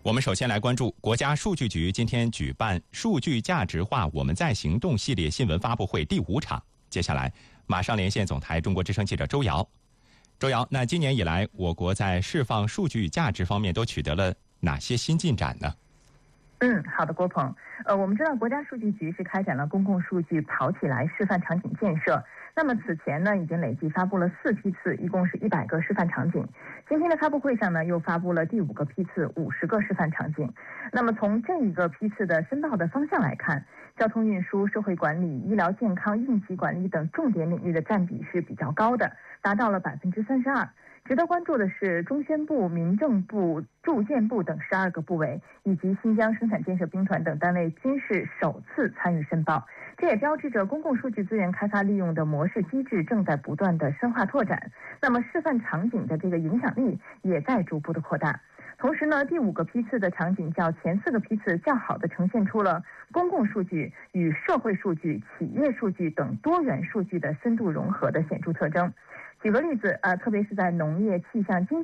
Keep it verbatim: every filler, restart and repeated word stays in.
我们首先来关注国家数据局今天举办数据价值化我们在行动系列新闻发布会第五场。接下来马上连线总台中国之声记者周瑶。周瑶，那今年以来我国在释放数据价值方面都取得了哪些新进展呢？ 嗯，好的，郭鹏。呃，我们知道国家数据局是开展了公共数据跑起来示范场景建设。那么此前呢，已经累计发布了四批次，一共是一百个示范场景。今天的发布会上呢，又发布了第五个批次，五十个示范场景。那么从这一个批次的申报的方向来看，交通运输、社会管理、医疗健康、应急管理等重点领域的占比是比较高的，达到了百分之三十二。值得关注的是，中宣部、民政部、住建部等十二个部委以及新疆生产建设兵团等单位均是首次参与申报，这也标志着公共数据资源开发利用的模式机制正在不断的深化拓展。那么示范场景的这个影响力也在逐步的扩大。同时呢，第五个批次的场景较前四个批次较好的呈现出了公共数据与社会数据、企业数据等多元数据的深度融合的显著特征。举个例子，呃，特别是在农业、气象、经